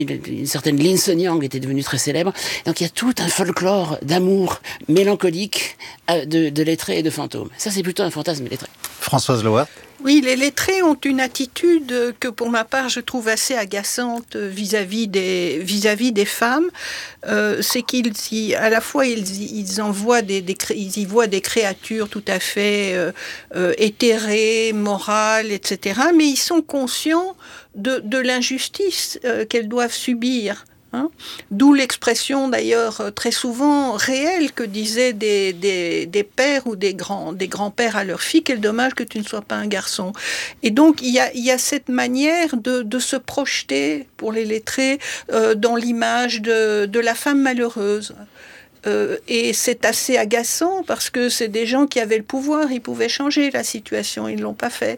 Une certaine Lin Sun-Yang était devenue très célèbre. Donc il y a tout un folklore d'amour mélancolique de lettrés et de fantômes. Ça, c'est plutôt un fantasme lettré. Françoise Lauwert. Oui, les lettrés ont une attitude que, pour ma part, je trouve assez agaçante vis-à-vis des femmes. C'est à la fois, ils y voient des créatures tout à fait éthérées, morales, etc. Mais ils sont conscients de l'injustice qu'elles doivent subir. D'où l'expression d'ailleurs très souvent réelle que disaient des pères ou des grands-pères à leurs filles: quel dommage que tu ne sois pas un garçon. Et donc il y a cette manière de se projeter pour les lettrés dans l'image de la femme malheureuse. Et c'est assez agaçant parce que c'est des gens qui avaient le pouvoir, ils pouvaient changer la situation, ils ne l'ont pas fait.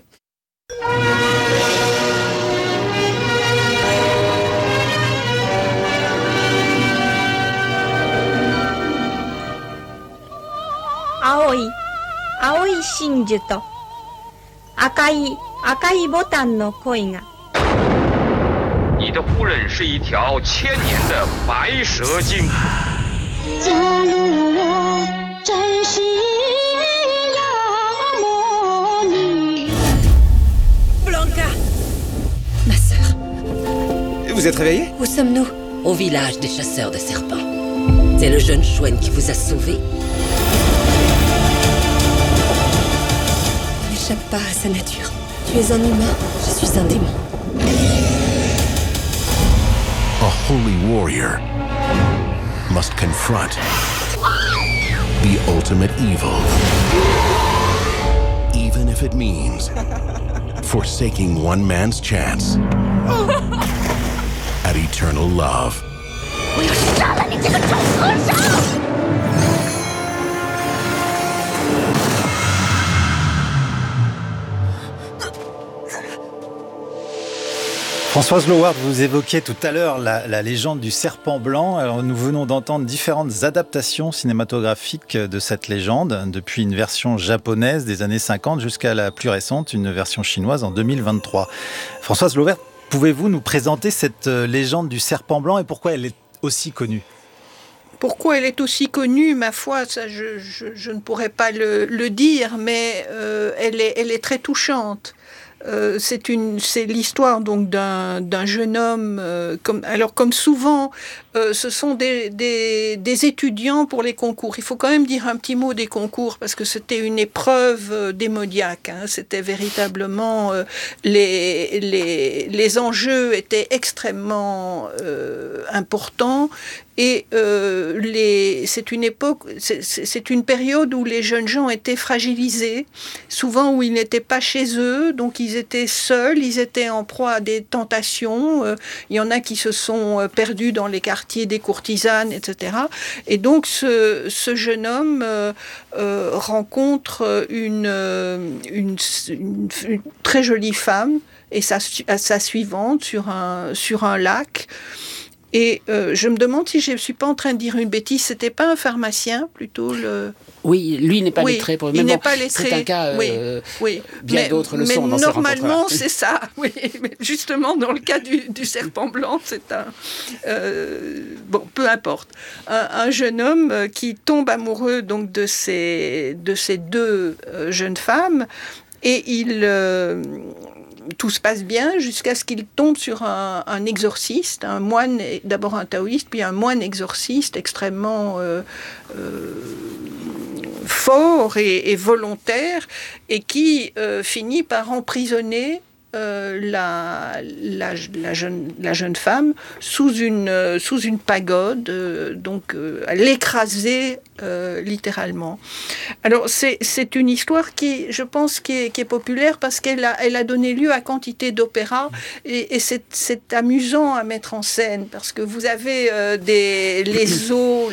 Aoi 真珠と赤いボタンの恋が。 你的夫人是一条1000年的白蛇精。 假如我真是la魔女。 Blanca, ma sœur. Vous êtes réveillée? Où sommes-nous? Au village des chasseurs de serpents. C'est le jeune chouette qui vous a sauvé. N'échappe pas à sa nature. Tu es un humain, je suis un démon. A holy warrior must confront the ultimate evil, even if it means forsaking one man's chance at eternal love. 我要杀了你这个臭和尚！ Françoise Lauwert, vous évoquiez tout à l'heure la légende du serpent blanc. Alors, nous venons d'entendre différentes adaptations cinématographiques de cette légende, depuis une version japonaise des années 50 jusqu'à la plus récente, une version chinoise en 2023. Françoise Lauwert, pouvez-vous nous présenter cette légende du serpent blanc et pourquoi elle est aussi connue ? Pourquoi elle est aussi connue, ma foi, ça, je ne pourrais pas le dire, mais elle est très touchante. C'est l'histoire donc d'un jeune homme, comme souvent, ce sont des étudiants pour les concours. Il faut quand même dire un petit mot des concours parce que c'était une épreuve démoniaque. C'était véritablement les enjeux étaient extrêmement importants. Et c'est une période où les jeunes gens étaient fragilisés, souvent où ils n'étaient pas chez eux, donc ils étaient seuls, ils étaient en proie à des tentations. Il y en a qui se sont perdus dans les quartiers des courtisanes, etc. Et donc ce jeune homme rencontre une très jolie femme et sa suivante sur un lac. Et je me demande si je ne suis pas en train de dire une bêtise. C'était pas un pharmacien, plutôt le... Oui, lui n'est pas lettré. Il n'est pas lettré. C'est un cas. Bien d'autres le sont dans ces rencontres-là. Mais normalement, c'est ça. Oui, mais justement, dans le cas du serpent blanc, c'est un... peu importe. Un jeune homme qui tombe amoureux donc de ces deux jeunes femmes et tout se passe bien jusqu'à ce qu'il tombe sur un exorciste, un moine, d'abord un taoïste, puis un moine exorciste extrêmement fort et volontaire, et qui finit par emprisonner la jeune femme sous une pagode, à l'écraser littéralement. Alors c'est une histoire qui, je pense, qui est populaire parce qu'elle a donné lieu à quantité d'opéras et c'est amusant à mettre en scène parce que vous avez les eaux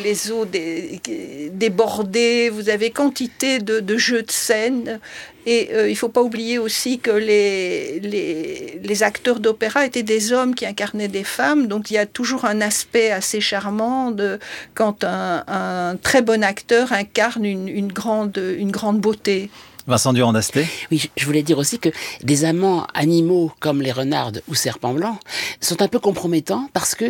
débordées, vous avez quantité de jeux de scène. Et il ne faut pas oublier aussi que les acteurs d'opéra étaient des hommes qui incarnaient des femmes, donc il y a toujours un aspect assez charmant quand un très bon acteur incarne une grande beauté. Vincent Durand-Dasté. Oui, je voulais dire aussi que des amants animaux comme les renards ou serpents blancs sont un peu compromettants parce que